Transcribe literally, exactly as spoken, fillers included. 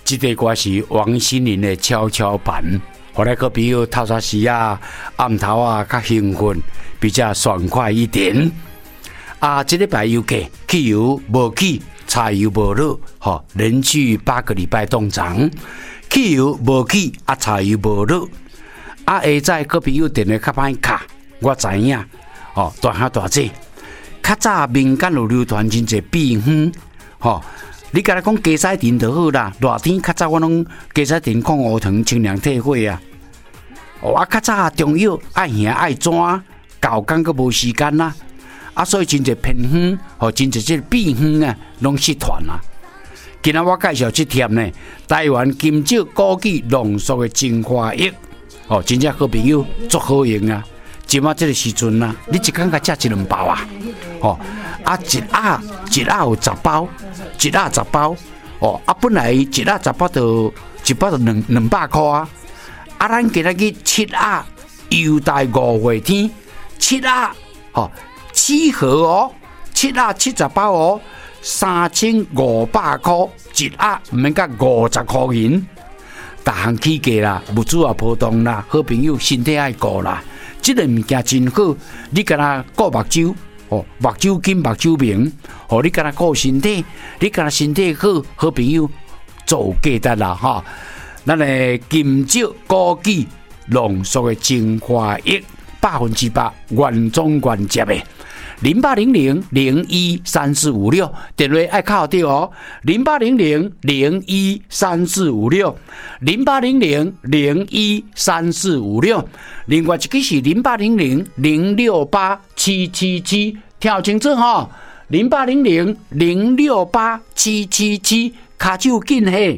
这个歌是王心凌的跷跷板，后来个朋友透早时啊、暗头啊较兴奋，比较爽快一点。啊，这礼拜又给汽油无起，柴油无落，吼，连续八个礼拜动涨，汽油无起，啊，柴油无落。啊，下早个朋友电话较歹卡，我知影，哦，大下大姐，较早民间有流传真侪秘方，吼。你甲我讲鸡屎田就好啦，热天较早我拢鸡屎田抗乌糖、清凉退火啊。哦，啊，较早中药爱兄爱转，搞工个无时间啦。啊，所以真侪偏方，吼，真侪即秘方啊，拢失传啦。今仔我介绍这贴呢，台湾金蕉枸杞浓缩的精华液，哦，真正好朋友足好用啊。即马这个时阵啊，你一工甲食一两包啊，哦，啊一盒一盒有十包。一盒十包，哦，啊，本来一盒十包就一包就两两百块啊，啊，咱今仔日七盒优待五月天，七盒，哦，七盒哦，七盒七十包哦，三千五百块一盒，唔免甲五十块银，逐项起价啦，物资也波动啦，好朋友身体爱顾啦，这个物件真好，你敢若顾目睭。哦，目睭金，目睭明，哦，你敢若顾身体，你敢若身体好，好朋友做价值啦哈。咱的金蕉枸杞浓缩的精华液，百分之百原装原接的。零八零零零一三四五六，电话爱靠对哦。零八零零零一三四五六，零八零零零一三四五六。另外一个是零八零零零六八七七七，听清楚哈。零八零零零六八七七七，卡手紧嘿。